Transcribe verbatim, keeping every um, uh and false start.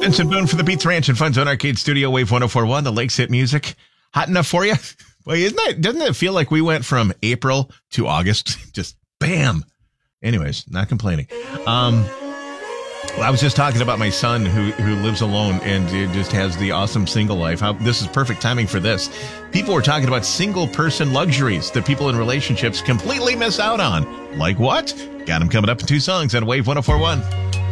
Vincent Boone for the Beats Ranch and Fun Zone Arcade Studio, Wave one oh four point one, the Lakes Hit Music. Hot enough for you? Well, isn't that, doesn't it feel like we went from April to August? Just bam. Anyways, not complaining. Um, well, I was just talking about my son who, who lives alone and just has the awesome single life. How, this is perfect timing for this. People were talking about single person luxuries that people in relationships completely miss out on. Like what? Got them coming up in two songs on Wave one oh four point one.